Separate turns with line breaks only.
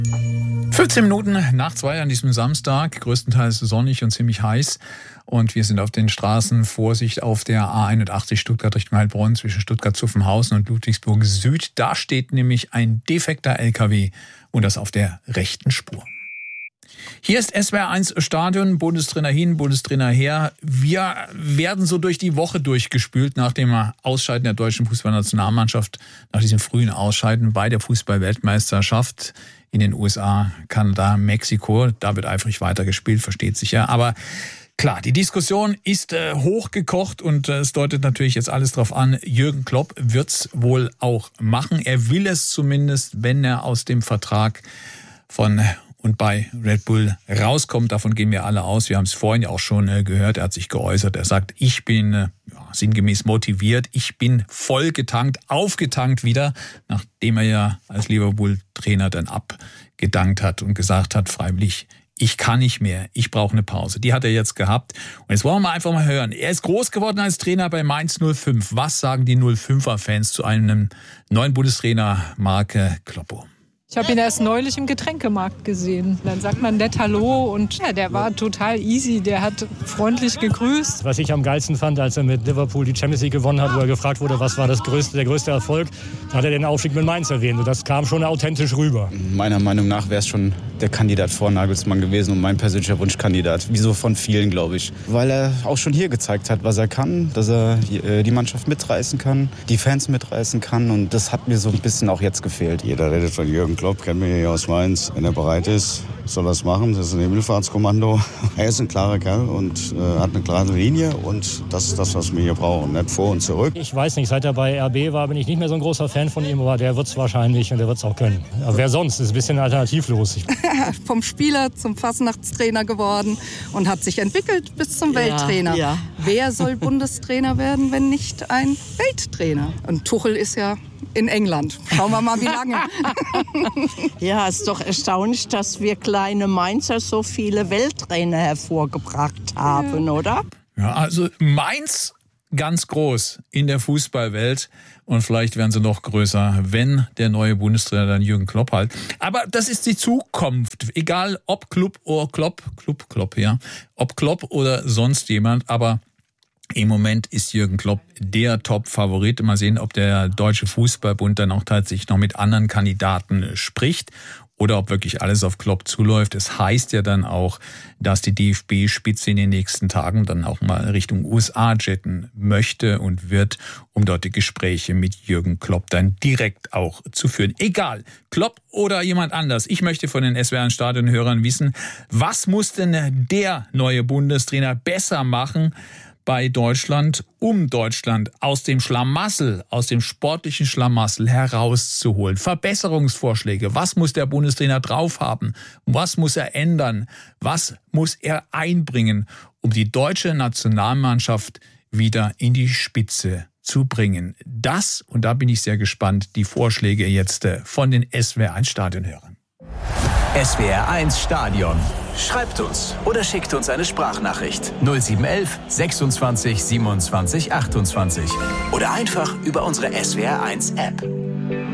14 Minuten nach 2 an diesem Samstag, größtenteils sonnig und ziemlich heiß. Und wir sind auf den Straßen. Vorsicht auf der A81 Stuttgart Richtung Heilbronn zwischen Stuttgart-Zuffenhausen und Ludwigsburg Süd. Da steht nämlich ein defekter LKW und das auf der rechten Spur. Hier ist SWR1 Stadion, Bundestrainer hin, Bundestrainer her. Wir werden so durch die Woche durchgespült nach dem Ausscheiden der deutschen Fußballnationalmannschaft, nach diesem frühen Ausscheiden bei der Fußball-Weltmeisterschaft in den USA, Kanada, Mexiko. Da wird eifrig weitergespielt, versteht sich ja. Aber klar, die Diskussion ist hochgekocht und es deutet natürlich jetzt alles drauf an. Jürgen Klopp wird's wohl auch machen. Er will es zumindest, wenn er aus dem Vertrag von und bei Red Bull rauskommt. Davon gehen wir alle aus. Wir haben es vorhin ja auch schon gehört. Er hat sich geäußert. Er sagt, ich bin sinngemäß motiviert. Ich bin voll getankt, aufgetankt wieder, nachdem er ja als Liverpool-Trainer dann abgedankt hat und gesagt hat, freiwillig, ich kann nicht mehr, ich brauche eine Pause. Die hat er jetzt gehabt. Und jetzt wollen wir einfach mal hören. Er ist groß geworden als Trainer bei Mainz 05. Was sagen die 05er-Fans zu einem neuen Bundestrainer Marc Kloppo?
Ich habe ihn erst neulich im Getränkemarkt gesehen. Dann sagt man nett Hallo und ja, der war total easy. Der hat freundlich gegrüßt.
Was ich am geilsten fand, als er mit Liverpool die Champions League gewonnen hat, wo er gefragt wurde, was war der größte Erfolg, da hat er den Aufstieg mit Mainz erwähnt. Und das kam schon authentisch rüber.
Meiner Meinung nach wäre es schon der Kandidat vor Nagelsmann gewesen und mein persönlicher Wunschkandidat. Wieso von vielen, glaube ich. Weil er auch schon hier gezeigt hat, was er kann, dass er die Mannschaft mitreißen kann, die Fans mitreißen kann. Und das hat mir so ein bisschen auch jetzt gefehlt.
Jeder redet von Jürgen Klopp, kennt mich hier aus Mainz. Wenn er bereit ist, soll er es machen. Das ist ein Himmelfahrtskommando. Er ist ein klarer Kerl und hat eine klare Linie. Und das ist das, was wir hier brauchen. Nicht vor und zurück.
Ich weiß nicht, seit er bei RB war, bin ich nicht mehr so ein großer Fan von ihm. Aber der wird es wahrscheinlich und der wird es auch können. Aber wer sonst? Das ist ein bisschen alternativlos.
Vom Spieler zum Fasnachtstrainer geworden und hat sich entwickelt bis zum Welttrainer. Ja. Wer soll Bundestrainer werden, wenn nicht ein Welttrainer? Und Tuchel ist ja in England. Schauen wir mal, wie lange.
Ja, ist doch erstaunlich, dass wir kleine Mainzer so viele Welttrainer hervorgebracht haben, oder?
Ja, also Mainz ganz groß in der Fußballwelt und vielleicht werden sie noch größer, wenn der neue Bundestrainer dann Jürgen Klopp halt. Aber das ist die Zukunft, egal ob Klopp oder Klopp, ja, ob Klopp oder sonst jemand, aber im Moment ist Jürgen Klopp der Top-Favorit. Mal sehen, ob der Deutsche Fußballbund dann auch tatsächlich noch mit anderen Kandidaten spricht oder ob wirklich alles auf Klopp zuläuft. Es heißt ja dann auch, dass die DFB-Spitze in den nächsten Tagen dann auch mal Richtung USA jetten möchte und wird, um dort die Gespräche mit Jürgen Klopp dann direkt auch zu führen. Egal, Klopp oder jemand anders. Ich möchte von den SWR-Stadionhörern wissen, was muss denn der neue Bundestrainer besser machen bei Deutschland, um Deutschland aus dem Schlamassel, aus dem sportlichen Schlamassel herauszuholen. Verbesserungsvorschläge. Was muss der Bundestrainer drauf haben? Was muss er ändern? Was muss er einbringen, um die deutsche Nationalmannschaft wieder in die Spitze zu bringen? Das, und da bin ich sehr gespannt, die Vorschläge jetzt von den SWR1 Stadionhörern.
SWR1 Stadion. Schreibt uns oder schickt uns eine Sprachnachricht 0711 26 27 28 oder einfach über unsere SWR1 App.